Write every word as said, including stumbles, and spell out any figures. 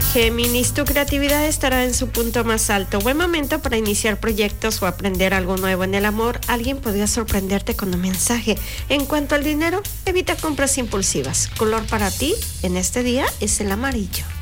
Géminis, tu creatividad estará en su punto más alto. Buen momento para iniciar proyectos o aprender algo nuevo en el amor. Alguien podría sorprenderte con un mensaje. En cuanto al dinero, evita compras impulsivas. Color para ti en este día es el amarillo.